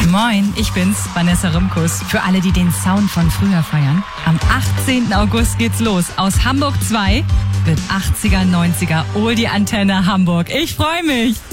Moin, ich bin's, Vanessa Rimkus. Für alle, die den Sound von früher feiern. Am 18. August geht's los. Aus Hamburg 2 wird 80er, 90er Oldie Antenne Hamburg. Ich freue mich.